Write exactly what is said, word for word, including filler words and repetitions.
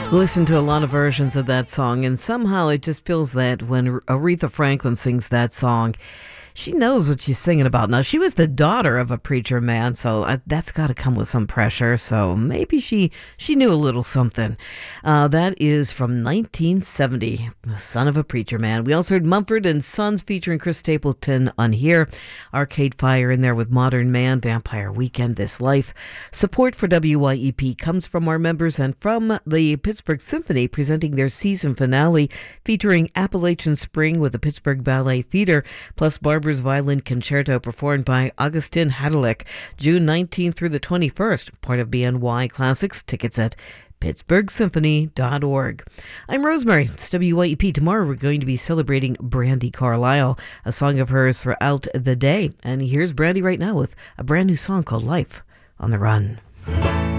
Listen to a lot of versions of that song, and somehow it just feels that when Aretha Franklin sings that song, she knows what she's singing about. Now, she was the daughter of a preacher man, so uh, that's got to come with some pressure. So maybe she she knew a little something. Uh, that is from nineteen seventy, Son of a Preacher Man. We also heard Mumford and Sons featuring Chris Stapleton on here. Arcade Fire in there with Modern Man, Vampire Weekend, This Life. Support for W Y E P comes from our members and from the Pittsburgh Symphony presenting their season finale featuring Appalachian Spring with the Pittsburgh Ballet Theater, plus Barbara's Violin Concerto performed by Augustin Hadalick, June nineteenth through the twenty-first, part of B N Y Classics. Tickets at pittsburgh symphony dot org. I'm Rosemary. It's W Y E P. Tomorrow we're going to be celebrating Brandi Carlile, a song of hers throughout the day. And here's Brandi right now with a brand new song called Life on the Run.